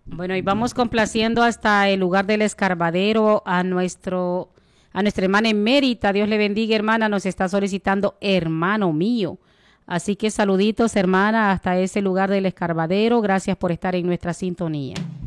Bueno, y vamos complaciendo hasta el lugar del Escarbadero a nuestra hermana emérita. Dios le bendiga, hermana. Nos está solicitando hermano mío. Así que saluditos, hermana, hasta ese lugar del Escarbadero. Gracias por estar en nuestra sintonía.